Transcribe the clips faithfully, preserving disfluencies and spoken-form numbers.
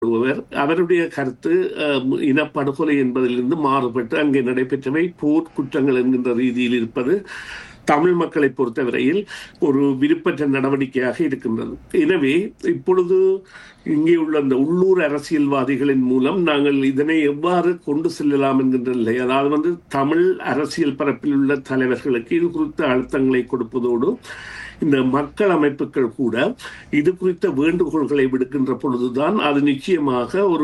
அவருடைய கருத்து இனப்படுகொலை என்பதிலிருந்து மாறுபட்டு அங்கே நடைபெற்றவை போர் குற்றங்கள் என்கின்ற ரீதியில் இருப்பது தமிழ் மக்களை பொறுத்தவரையில் ஒரு விருப்பற்ற நடவடிக்கையாக இருக்கின்றது. எனவே இப்பொழுது இங்கே உள்ள அந்த உள்ளூர் அரசியல்வாதிகளின் மூலம் நாங்கள் இதனை எவ்வாறு கொண்டு செல்லலாம் என்கின்ற நிலை, அதாவது வந்து தமிழ் அரசியல் பரப்பில் உள்ள தலைவர்களுக்கு இது குறித்த அழுத்தங்களை கொடுப்பதோடு இந்த மக்கள் அமைப்புகள் கூட இது குறித்த வேண்டுகோள்களை விடுக்கின்ற பொழுதுதான் அது நிச்சயமாக ஒரு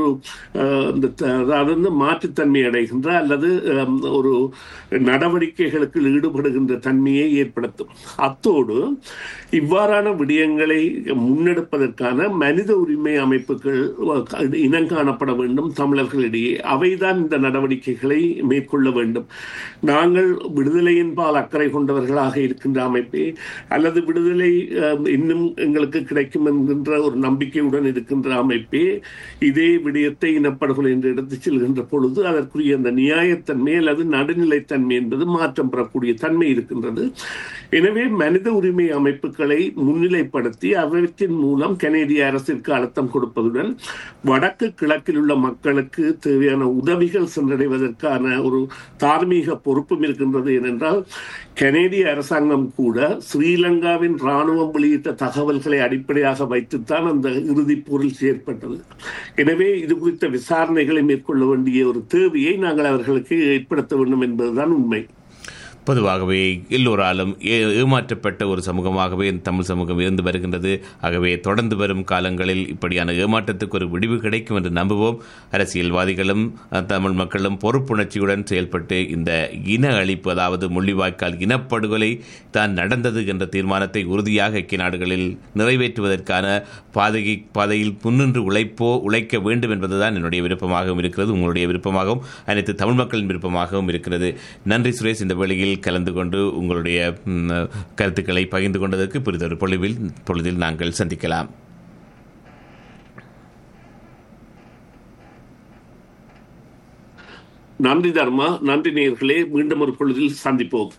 அதாவது மாற்றுத்தன்மை அடைகின்ற அல்லது ஒரு நடவடிக்கைகளுக்கு ஈடுபடுகின்ற தன்மையை ஏற்படுத்தும். அத்தோடு இவ்வாறான விடயங்களை முன்னெடுப்பதற்கான மனித உரிமை அமைப்புகள் இனங்காணப்பட வேண்டும் தமிழர்களிடையே. அவைதான் இந்த நடவடிக்கைகளை மேற்கொள்ள வேண்டும். நாங்கள் விடுதலையின் பால் அக்கறை கொண்டவர்களாக இருக்கின்ற அமைப்பே அல்லது விடுதலை இன்னும் எங்களுக்கு கிடைக்கும் என்கின்ற ஒரு நம்பிக்கையுடன் இருக்கின்ற அமைப்பே இதே விடயத்தை இனப்படுகொலை என்று எடுத்துச் செல்கின்ற பொழுது அதற்குரிய அந்த நியாயத்தன்மை அல்லது நடுநிலைத்தன்மை என்பது மாற்றம் பெறக்கூடிய தன்மை இருக்கின்றது. எனவே மனித உரிமை அமைப்புகளை முன்னிலைப்படுத்தி அவற்றின் மூலம் கனேடிய அரசிற்கு அழுத்தம் கொடுப்பதுடன் வடக்கு கிழக்கில் உள்ள மக்களுக்கு தேவையான உதவிகள் சென்றடைவதற்கான ஒரு தார்மீக பொறுப்பும் இருக்கின்றது. ஏனென்றால் கனேடிய அரசாங்கம் கூட ஸ்ரீலங்காவின் ராணுவம் வெளியிட்ட தகவல்களை அடிப்படையாக வைத்துத்தான் அந்த இறுதிப் போரில் செயற்பட்டது. எனவே இது குறித்த விசாரணைகளை மேற்கொள்ள வேண்டிய ஒரு தேவையை நாங்கள் அவர்களுக்கு ஏற்படுத்த வேண்டும் என்பதுதான் உண்மை. பொதுவாகவே எல்லோராலும் ஏமாற்றப்பட்ட ஒரு சமூகமாகவே தமிழ் சமூகம் இருந்து வருகின்றது. ஆகவே தொடர்ந்து வரும் காலங்களில் இப்படியான ஏமாற்றத்துக்கு ஒரு விடிவு கிடைக்கும் என்று நம்புவோம். அரசியல்வாதிகளும் தமிழ் மக்களும் பொறுப்புணர்ச்சியுடன் செயல்பட்டு இந்த இன அழிப்பு, அதாவது முள்ளிவாய்க்கால் இனப்படுகொலை தான் நடந்தது என்ற தீர்மானத்தை உறுதியாக ஐக்கிய நாடுகளில் நிறைவேற்றுவதற்கான பாதையை பாதையில் முன்னின்று உழைப்போ உழைக்க வேண்டும் என்பதுதான் என்னுடைய விருப்பமாகவும் இருக்கிறது, உங்களுடைய விருப்பமாகவும் அனைத்து தமிழ் மக்களின் விருப்பமாகவும் இருக்கிறது. நன்றி சுரேஷ், இந்த வேளையில் கலந்து கொண்டு உங்களுடைய கருத்துக்களை பகிர்ந்து கொண்டதற்கு புரிதொரு பொழுவில் பொழுதில் நாங்கள் சந்திக்கலாம். நன்றி தர்மா, நன்றி நேயர்களே, மீண்டும் ஒரு பொழுதில் சந்திப்போம்.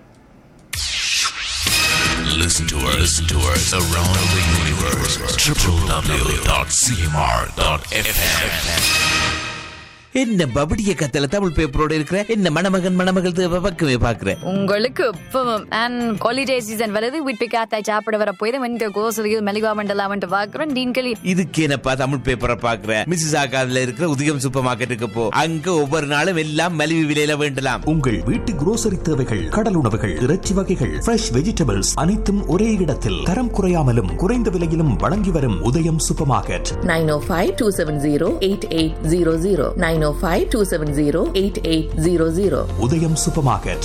Listen to us, listen to us around the universe. w w w dot c m r dot f m. என்ன பபடிய கத்தல தமிழ் பேப்பரோட இருக்கிற என்ன மணமகன் மணமகள் பக்கமே பாக்குற உங்களுக்கு இப்பவும் அண்ட் ஹாலிடே சீசன் வருது வீட்டு காத்தாய் சாப்பிட வர போய் வந்து கோசலியும் மெலிவா மண்டலாம் வந்து பாக்குறேன். டீன்களி இதுக்கு என்னப்பா தமிழ் பேப்பரை பாக்குற? மிஸ்ஸஸ் ஆகாதுல இருக்கிற உதயம் சூப்பர் மார்க்கெட்டுக்கு போ, அங்க ஒவ்வொரு நாளும் எல்லாம் மலிவு விலையில வேண்டலாம். உங்கள் வீட்டு குரோசரி தேவைகள், கடல் உணவுகள், இறைச்சி வகைகள், ஃப்ரெஷ் வெஜிடபிள்ஸ் அனைத்தும் ஒரே இடத்தில் தரம் குறையாமலும் குறைந்த விலையிலும் வழங்கி வரும் உதயம் சூப்பர் மார்க்கெட். நைன் ஓ five two seven zero eight eight zero zero nine ஓ five two seven zero eight eight zero zero. உதயம் சூப்பர் மார்க்கெட்.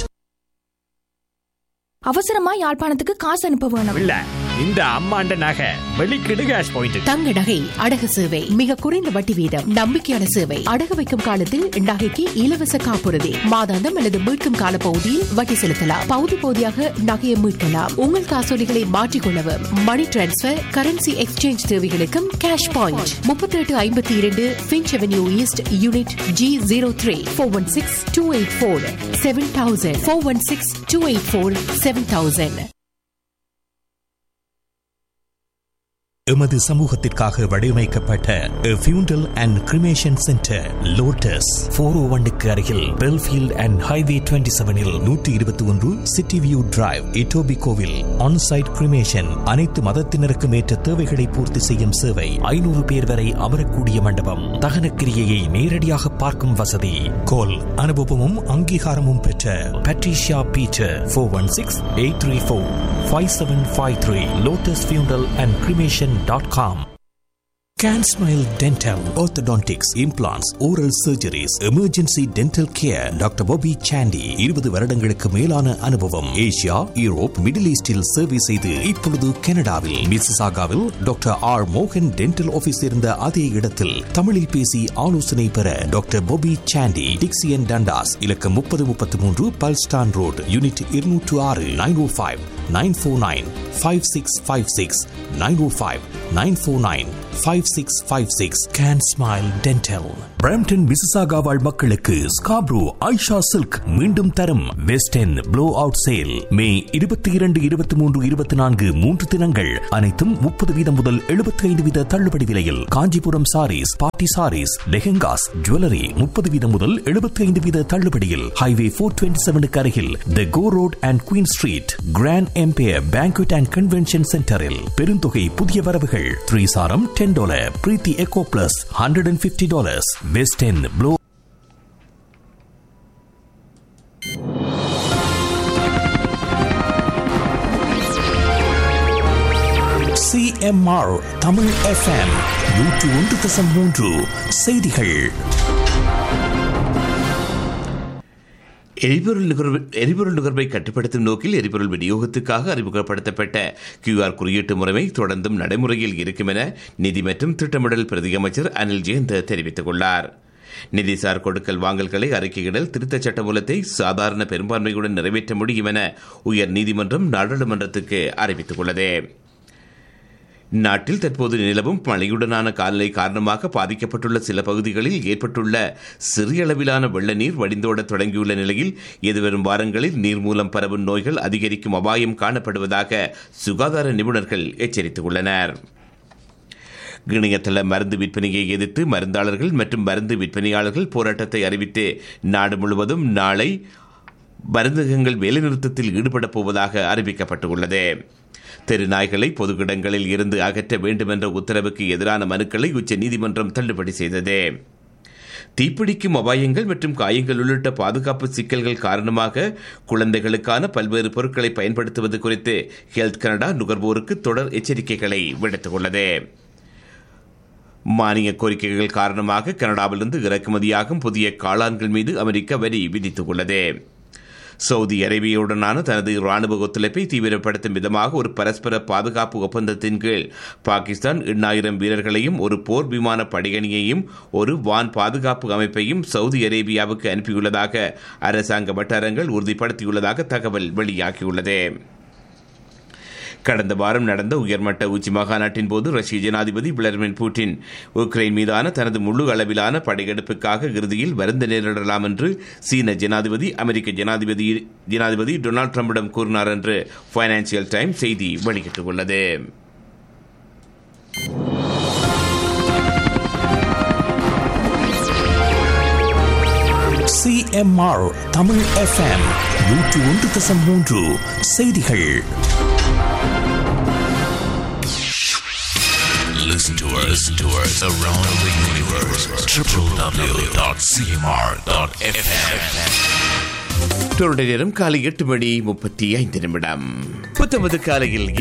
அவசரமா யாழ்ப்பாணத்துக்கு காசு அனுப்ப வேணும். இல்ல, இந்த அம்மாண்ட நகை வெளிக்கிடு கேஷ் பாயிண்ட். தங்க நகை அடகு சேவை மிக குறைந்த வட்டி வீதம், நம்பிக்கையான சேவை. அடகு வைக்கும் காலத்தில் நகைக்கு இலவச காப்புறுதி, மாதாந்தம் அல்லது மீட்கும் கால பகுதியில் வட்டி செலுத்தலாம். பகுதி பகுதியாக நகையை மீட்கலாம். உங்கள் காசோலிகளை மாற்றிக்கொள்ளவும் மணி டிரான்ஸ்பர், கரன்சி எக்ஸ்சேஞ்ச் தேவைகளுக்கும் கேஷ் பாயிண்ட். முப்பத்தி எட்டு ஐம்பத்தி இரண்டு pinch avenue east unit G zero three four one six two eight four seven thousand four one six two eight four seven thousand. எமது சமூகத்திற்காக வடிவமைக்கப்பட்ட ஃபியூண்டல் and cremation centre lotus four ஓ ஒன்னுக்கு அருகில் பெல்ஃபீல்ட் அண்ட் ஹைவே டுவெண்ட்டி செவனில் நூற்றி இருபத்தி ஒன்று சிட்டி வியூ டிரைவ், இட்டோபி கோவில். ஆன்சைட் கிரிமேஷன், அனைத்து மதத்தினருக்கும் ஏற்ற தேவைகளை பூர்த்தி செய்யும் சேவை. ஐநூறு பேர் வரை அமரக்கூடிய மண்டபம். தகனக்கிரியையை நேரடியாக பார்க்கும் வசதி. கோல் அனுபவமும் அங்கீகாரமும் பெற்ற Patricia Peter four one six eight three four five seven five three. Lotus ஃபியூண்டல் and cremation dot com. Can Smile Dental, Orthodontics, Implants, Oral Surgeries, Emergency Dental Care. Doctor Bobby Chandy இருபது வருடங்களுக்கு மேலான அனுபவம். ஏசியா, யூரோப், மிடில் ஈஸ்டில் சேவை செய்து இப்பொழுது கனடாவில் மிசிசாகாவில் டாக்டர் ஆர் மோகன் டென்டல் ஆபீஸ் இருந்த அதே இடத்தில் தமிழில் பேசி ஆலோசனை பெற டாக்டர் Bobby Chandy, டிக்சியன் டண்டாஸ், இலக்கம் முப்பது முப்பத்தி மூன்று பல்ஸ்டான் ரோடு, யூனிட் இருநூற்று ஆறு, nine O five nine four nine five six five six nine O five nine four nine five six five six Can Smile Dental. Brampton Mississauga வாழ் மக்களுக்கு Scarborough Aisha silk மீண்டும் தரும் west end flow out sale மே இருபத்தி இரண்டு இருபத்தி மூன்று இருபத்தி நான்கு மூன்று தினங்கள் அனைத்தும் முப்பது வீதம் முதல் எழுபத்தி ஐந்து வீத தள்ளுபடி விலையில். காஞ்சிபுரம் சாரீஸ், பார்ட்டி சாரீஸ், லெஹெங்காஸ், ஜுவல்லரி முப்பது வீதம் முதல் எழுபத்தி ஐந்து வீத தள்ளுபடியில். ஹைவே போர் டுவெண்ட்டி செவனுக்கு அருகில் தி கோ road and queen street grand empire banquet and convention சென்டரில் பெருந்தொகை புதிய வரவுகள். த்ரீ சாரம் ten dollar, Preethi echo plus hundred and fifty dollars. West end flow. CMR Tamil FM நூற்று ஒன்று தசம் மூன்று செய்திகள். எரிபொருள் நுகர்வு எரிபொருள் நுகர்வை கட்டுப்படுத்தும் நோக்கில் எரிபொருள் விநியோகத்துக்காக அறிமுகப்படுத்தப்பட்ட கியூஆர் குறியீட்டு முறைமை தொடர்ந்தும் நடைமுறையில் இருக்கும் என நிதி மற்றும் திட்டமிடல் பிரதி அமைச்சர் அனில் ஜெயந்த் தெரிவித்துள்ளார். நிதிசார் கொடுக்கல் வாங்கல்களை அறிக்கையிடல் திருத்தச் சட்டமூலத்தை சாதாரண பெரும்பான்மையுடன் நிறைவேற்ற முடியும் என உயர் நீதிமன்றம் நாடாளுமன்றத்துக்கு அறிவித்துள்ளது. நாட்டில் தற்போது நிலவும் மழையுடனான காலநிலை காரணமாக பாதிக்கப்பட்டுள்ள சில பகுதிகளில் ஏற்பட்டுள்ள சிறிய அளவிலான வெள்ள நீர் வடிந்தோட தொடங்கியுள்ள நிலையில் எதிர்வரும் வாரங்களில் நீர் மூலம் பரவும் நோய்கள் அதிகரிக்கும் அபாயம் காணப்படுவதாக சுகாதார நிபுணர்கள் எச்சரித்துள்ளனர். இணையதள மருந்து விற்பனையை எதிர்த்து மருந்தாளர்கள் மற்றும் மருந்து விற்பனையாளர்கள் போராட்டத்தை அறிவித்து நாடு முழுவதும் நாளை மருந்தகங்கள் வேலைநிறுத்தத்தில் ஈடுபடப் போவதாக அறிவிக்கப்பட்டுள்ளது. தெருநாய்களை பொது இடங்களில் இருந்து அகற்ற வேண்டும் என்ற உத்தரவுக்கு எதிரான மனுக்களை உச்சநீதிமன்றம் தள்ளுபடி செய்தது. தீப்பிடிக்கும் அபாயங்கள் மற்றும் காயங்கள் உள்ளிட்ட பாதுகாப்பு சிக்கல்கள் காரணமாக குழந்தைகளுக்கான பல்வேறு பொருட்களை பயன்படுத்துவது குறித்து ஹெல்த் கனடா நுகர்வோருக்கு தொடர் எச்சரிக்கைகளை விடுத்துள்ளது. மானிய கோரிக்கைகள் காரணமாக கனடாவிலிருந்து இறக்குமதியாகும் புதிய காளான்கள் மீது அமெரிக்கா வரி விதித்துள்ளது. சவுதி அரேபியாவுடனான தனது ராணுவ ஒத்துழைப்பை தீவிரப்படுத்தும் விதமாக ஒரு பரஸ்பர பாதுகாப்பு ஒப்பந்தத்தின் கீழ் பாகிஸ்தான் எண்ணாயிரம் வீரர்களையும் ஒரு போர் விமான படையணியையும் ஒரு வான் பாதுகாப்பு அமைப்பையும் சவுதி அரேபியாவுக்கு அனுப்பியுள்ளதாக அரசாங்க வட்டாரங்கள் உறுதிப்படுத்தியுள்ளதாக தகவல் வெளியாகியுள்ளது. கடந்த வாரம் நடந்த உயர்மட்ட உச்சி மாநாட்டின் போது ரஷ்ய ஜனாதிபதி விளாடிமிர் புட்டின் உக்ரைன் மீதான தனது முழு அளவிலான படையெடுப்புக்காக இறுதியில் வருந்த நேரிடலாம் என்று சீன ஜனாதிபதி அமெரிக்க ஜனாதிபதி ஜனாதிபதி டொனால்டு டிரம்பிடம் கூறினார் என்று பைனான்சியல் டைம்ஸ் செய்தி வெளியிட்டுள்ளது. சிஎம்ஆர் தமிழ் எஃப்எம் நூற்று ஒன்று தசம் மூன்று செய்திகள். Listen to us, listen to us around the universe. w w w dot c m r dot f m. நேரம் காலை எட்டு மணி முப்பத்தி ஐந்து நிமிடம். புத்தமது காலையில்